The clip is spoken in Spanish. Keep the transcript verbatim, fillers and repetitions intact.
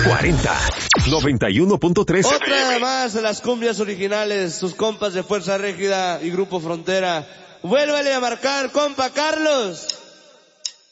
cuarenta, noventa y uno punto tres. Otra más de las cumbias originales, sus compas de Fuerza Régida y Grupo Frontera. Vuélvale a marcar, compa Carlos.